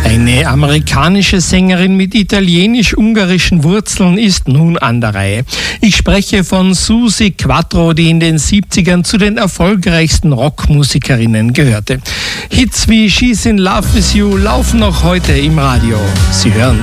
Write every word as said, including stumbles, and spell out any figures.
Eine amerikanische Sängerin mit italienisch-ungarischen Wurzeln ist nun an der Reihe. Ich spreche von Suzi Quatro, die in den siebzigern zu den erfolgreichsten Rockmusikerinnen gehörte. Hits wie She's in Love with You laufen noch heute im Radio. Sie hören